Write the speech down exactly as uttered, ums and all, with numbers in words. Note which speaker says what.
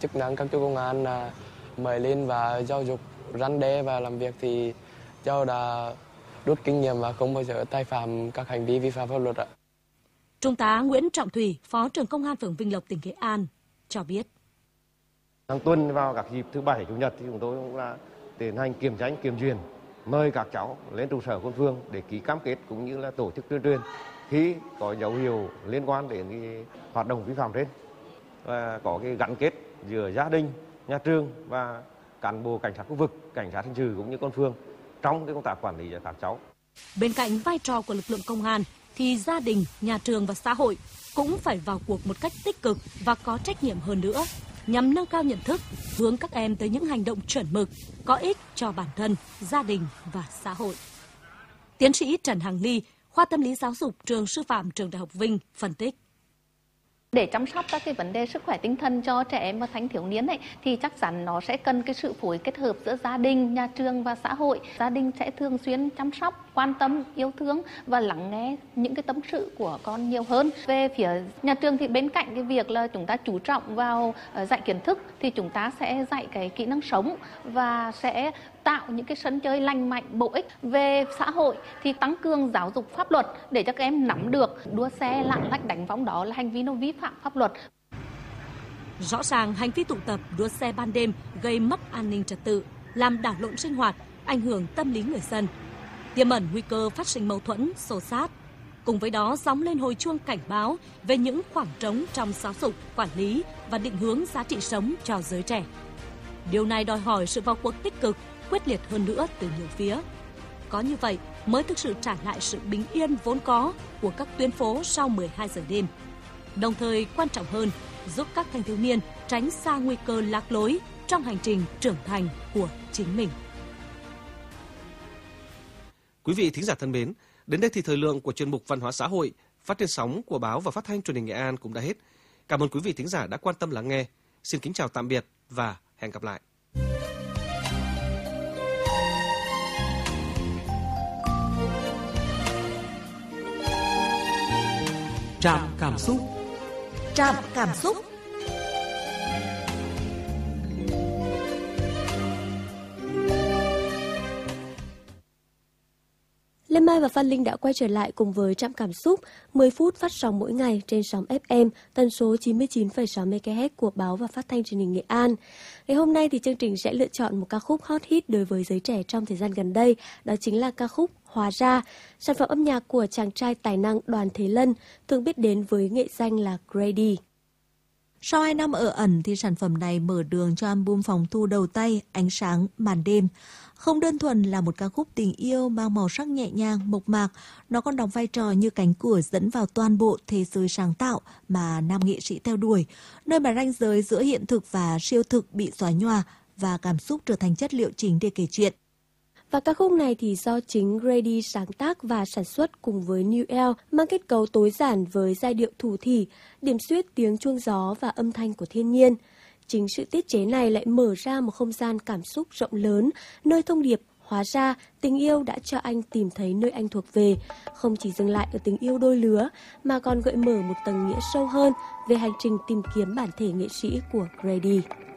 Speaker 1: chức năng các chú công an là mời lên và giáo dục răn đe và làm việc thì cháu đã rút kinh nghiệm và không bao giờ tái phạm các hành vi vi phạm pháp luật ạ.
Speaker 2: Trung tá Nguyễn Trọng Thủy, Phó trưởng Công an phường Vinh Lộc, tỉnh Nghệ An cho biết.
Speaker 3: Hàng tuần vào các dịp thứ bảy, chủ nhật thì chúng tôi cũng là tiến hành kiểm tra, kiểm duyệt, mời các cháu lên trụ sở quân phường để ký cam kết cũng như là tổ chức tuyên truyền khi có dấu hiệu liên quan đến cái hoạt động vi phạm trên, và có cái gắn kết giữa gia đình, nhà trường và cán bộ cảnh sát khu vực, cảnh sát hình sự cũng như công phường trong cái công tác quản lý cho các cháu.
Speaker 2: Bên cạnh vai trò của lực lượng công an thì gia đình, nhà trường và xã hội cũng phải vào cuộc một cách tích cực và có trách nhiệm hơn nữa nhằm nâng cao nhận thức, hướng các em tới những hành động chuẩn mực, có ích cho bản thân, gia đình và xã hội. Tiến sĩ Trần Hằng Ly, khoa tâm lý giáo dục, trường Sư phạm Trường Đại học Vinh phân tích.
Speaker 4: Để chăm sóc các cái vấn đề sức khỏe tinh thần cho trẻ em và thanh thiếu niên ấy, thì chắc chắn nó sẽ cần cái sự phối kết hợp giữa gia đình, nhà trường và xã hội. Gia đình sẽ thường xuyên chăm sóc, quan tâm, yêu thương và lắng nghe những cái tâm sự của con nhiều hơn. Về phía nhà trường thì bên cạnh cái việc là chúng ta chú trọng vào dạy kiến thức thì chúng ta sẽ dạy cái kỹ năng sống và sẽ tạo những cái sân chơi lành mạnh, bổ ích. Về xã hội thì tăng cường giáo dục pháp luật để cho các em nắm được đua xe, lạng lách đánh võng đó là hành vi nó vi phạm pháp luật.
Speaker 2: Rõ ràng hành vi tụ tập đua xe ban đêm gây mất an ninh trật tự, làm đảo lộn sinh hoạt, ảnh hưởng tâm lý người dân, tiềm ẩn nguy cơ phát sinh mâu thuẫn, xô xát. Cùng với đó gióng lên hồi chuông cảnh báo về những khoảng trống trong giáo dục, quản lý và định hướng giá trị sống cho giới trẻ. Điều này đòi hỏi sự vào cuộc tích cực, quyết liệt hơn nữa từ nhiều phía. Có như vậy mới thực sự trả lại sự bình yên vốn có của các tuyến phố sau mười hai giờ đêm. Đồng thời quan trọng hơn, giúp các thanh thiếu niên tránh xa nguy cơ lạc lối trong hành trình trưởng thành của chính mình.
Speaker 5: Quý vị thính giả thân mến, đến đây thì thời lượng của chuyên mục Văn hóa xã hội phát trên sóng của báo và phát thanh truyền hình Nghệ An cũng đã hết. Cảm ơn quý vị thính giả đã quan tâm lắng nghe. Xin kính chào tạm biệt và hẹn gặp lại.
Speaker 6: Trạm cảm xúc.
Speaker 7: Trạm cảm xúc. Lê Mai và Phan Linh đã quay trở lại cùng với Trạm cảm xúc, mười phút phát sóng mỗi ngày trên sóng ép em tần số chín mươi chín phẩy sáu mê ga héc của báo và phát thanh truyền hình Nghệ An. Ngày hôm nay thì chương trình sẽ lựa chọn một ca khúc hot hit đối với giới trẻ trong thời gian gần đây, đó chính là ca khúc Hóa Ra, sản phẩm âm nhạc của chàng trai tài năng Đoàn Thế Lân, thường biết đến với nghệ danh là Grady.
Speaker 8: Sau hai năm ở ẩn thì sản phẩm này mở đường cho album phòng thu đầu tay Ánh sáng màn đêm. Không đơn thuần là một ca khúc tình yêu mang màu sắc nhẹ nhàng, mộc mạc, nó còn đóng vai trò như cánh cửa dẫn vào toàn bộ thế giới sáng tạo mà nam nghệ sĩ theo đuổi, nơi mà ranh giới giữa hiện thực và siêu thực bị xóa nhòa và cảm xúc trở thành chất liệu chính để kể chuyện.
Speaker 7: Và ca khúc này thì do chính Grady sáng tác và sản xuất cùng với Newell, mang kết cấu tối giản với giai điệu thủ thỉ, điểm xuyết tiếng chuông gió và âm thanh của thiên nhiên. Chính sự tiết chế này lại mở ra một không gian cảm xúc rộng lớn, nơi thông điệp hóa ra tình yêu đã cho anh tìm thấy nơi anh thuộc về, không chỉ dừng lại ở tình yêu đôi lứa mà còn gợi mở một tầng nghĩa sâu hơn về hành trình tìm kiếm bản thể nghệ sĩ của Grady.